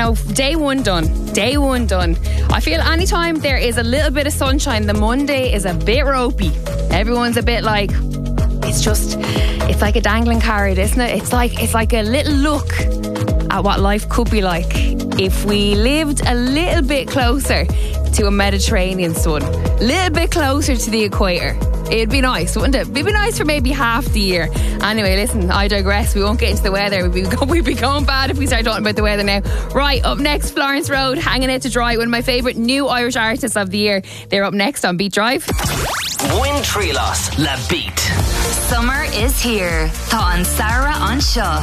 Now, day one done. I feel anytime there is a little bit of sunshine, the Monday is a bit ropey. Everyone's a bit like, it's like a dangling carrot, isn't it? It's like a little look at what life could be like if we lived a little bit closer to a Mediterranean sun, a little bit closer to the equator. It'd be nice, wouldn't it? It'd be nice for maybe half the year. Anyway, listen, I digress. We won't get into the weather. We'd be going bad if we start talking about the weather now. Right, up next, Florence Road, Hanging Out to Dry, one of my favourite new Irish artists of the year. They're up next on Beat Drive. Win Trilos, La Beat. Summer is here. Tá an Sarah on Shaw.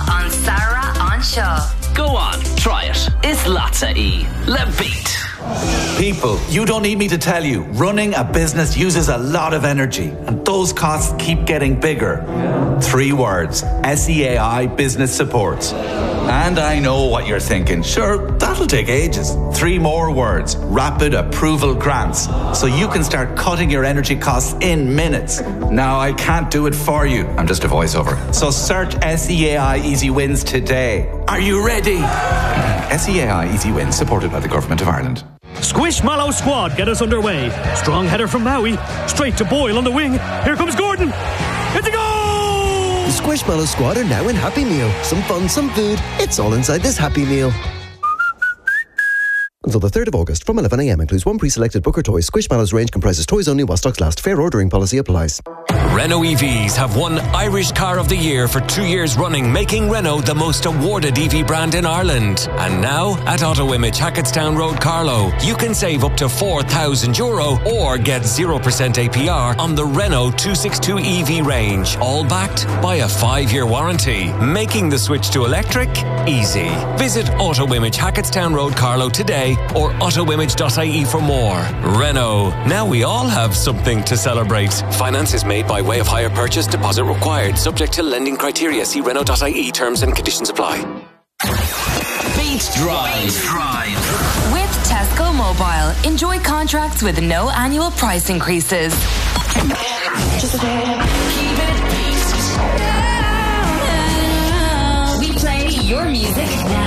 Go on, try it. It's Latza E. La Beat. People, you don't need me to tell you, running a business uses a lot of energy, and those costs keep getting bigger. 3 words: SEAI Business Supports. And I know what you're thinking. Sure, that'll take ages. 3 more words: Rapid Approval Grants. So you can start cutting your energy costs in minutes. Now, I can't do it for you. I'm just a voiceover. So search SEAI Easy Wins today. Are you ready? SEAI Easy Wins, supported by the Government of Ireland. Squishmallow squad get us underway. Strong header from Maui. Straight to Boyle on the wing. Here comes Gordon. It's a goal! The Squishmallow squad are now in Happy Meal. Some fun, some food. It's all inside this Happy Meal. Until the 3rd of August from 11 a.m. includes 1 pre-selected Booker toy. Squishmallow's range comprises toys only while stocks last. Fair ordering policy applies. Renault EVs have won Irish Car of the Year for 2 years running, making Renault the most awarded EV brand in Ireland. And now, at Auto Image Hackettstown Road, Carlow, you can save up to €4,000 or get 0% APR on the Renault 262 EV range, all backed by a 5-year warranty, making the switch to electric easy. Visit Auto Image Hackettstown Road, Carlow today, or autoimage.ie for more. Renault, now we all have something to celebrate. Finance is made by way of hire purchase, deposit required, subject to lending criteria. See Renault.ie, terms and conditions apply. Beat Drive. With Tesco Mobile, enjoy contracts with no annual price increases. Keep it beat. We play your music now.